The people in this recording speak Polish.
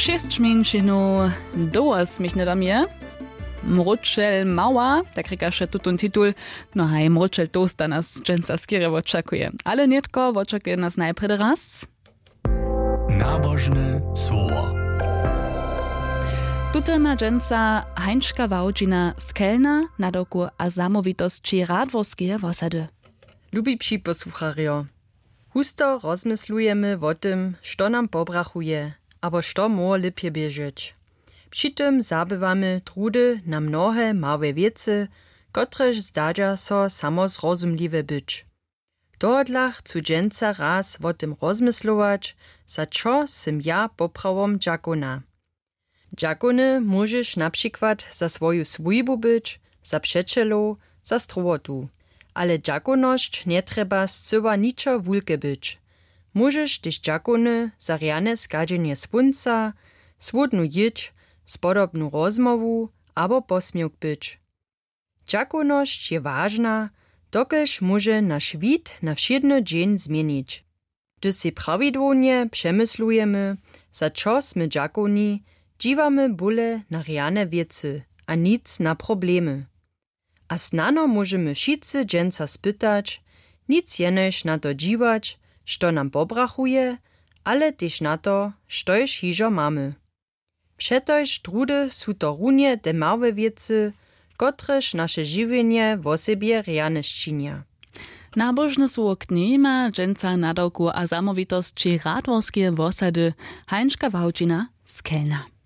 6 minut do 8 do mnie. Mručel mała, tak rekaše tutun titul, no hej, mručel tosta nas dżęca skiery oczekuje. Ale nietko oczekuje nas najpierw raz. Nabożne słowo. Tutaj ma dżęca Hańczka Wałdzina z Kelna na doku a zamówitości radworskie osady. Lubi psi posłuchario. Husto rozmyslujemy o tym, što nam pobrachuje, abo što może lepiej bieżeć. Przy tym zabywamy trudy na mnohe małe wiece, kotreż zdadzia so samozrozumliwe być. Tohodla chcу dżęca raz o tym rozmyslować, za čo sym ja poprawom dżakona. Dżakony możesz na przykład za swoją swójbu być, za przeczelą, za strowotu. Ale dżakoność nie trzeba zcyła niczo wulke być. Możesz też dżakony za riane skadzenie słońca, swodnu jidź, spodobnu rozmowu abo posmiuk być. Dżakoność je ważna, dokelž może nasz wid na wszedny dzień zmienić. Gdy si prawidłownie przemyslujemy, za čo sme dżakoni, dziwamy bóle na riane wiece, a nic na problemy. A snano możemy wszyscy dżęca spytać, nic jenež na to dziwać, što nam pobrachuje, ale też na to, štož hižo mamy. Přetož trudy su to runie te małe wiece, kotrež naše žiwienie w osobie riane ščinia. Nabożne słowo knima dżęca na doku a zamówitości radworskie osady Hańczka Wałdzina z Kelna.